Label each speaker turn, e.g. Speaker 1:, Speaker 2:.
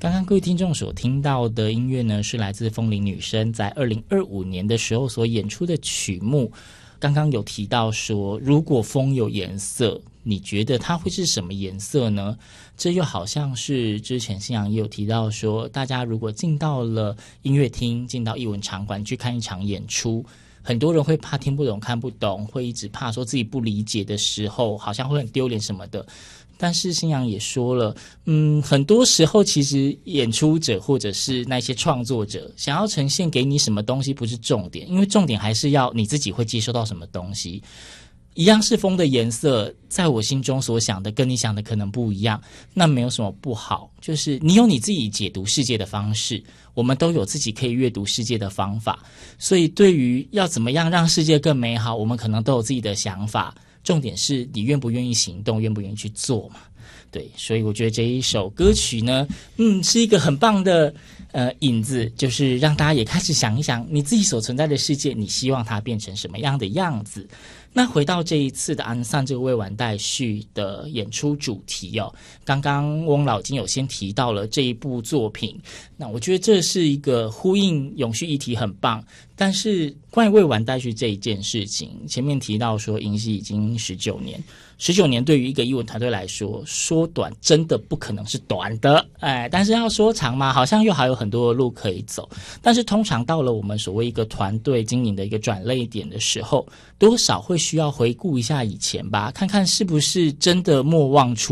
Speaker 1: 刚刚各位听众所听到的音乐呢，是来自风铃女声在2025年的时候所演出的曲目。刚刚有提到说，如果风有颜色，你觉得它会是什么颜色呢？这又好像是之前信阳也有提到说，大家如果进到了音乐厅，进到艺文场馆去看一场演出，很多人会怕听不懂看不懂，会一直怕说自己不理解的时候好像会很丢脸什么的。但是信阳也说了，很多时候其实演出者或者是那些创作者想要呈现给你什么东西不是重点，因为重点还是要你自己会接收到什么东西。一样是风的颜色，在我心中所想的跟你想的可能不一样，那没有什么不好，就是你有你自己解读世界的方式，我们都有自己可以阅读世界的方法，所以对于要怎么样让世界更美好，我们可能都有自己的想法，重点是你愿不愿意行动，愿不愿意去做嘛。对，所以我觉得这一首歌曲呢，是一个很棒的引子，就是让大家也开始想一想你自己所存在的世界，你希望它变成什么样的样子。那回到这一次的安丧这个未完待续的演出主题哦，刚刚翁老已经有先提到了这一部作品，那我觉得这是一个呼应永续议题很棒。但是关于未完待续这一件事情，前面提到说营戏已经19年对于一个艺文团队来说，说短真的不可能是短的，但是要说长嘛，好像又还有很多的路可以走。但是通常到了我们所谓一个团队经营的一个转捩点的时候，多少会需要回顾一下以前吧，看看是不是真的莫忘初